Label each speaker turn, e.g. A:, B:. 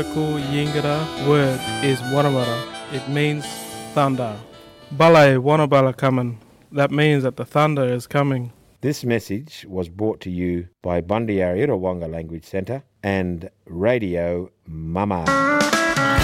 A: local Yingara word is Wanawara. It means thunder. Balai Wanabala coming. That means that the thunder is coming.
B: This message was brought to you by Bundy Arrowonga Language Centre and Radio Mama.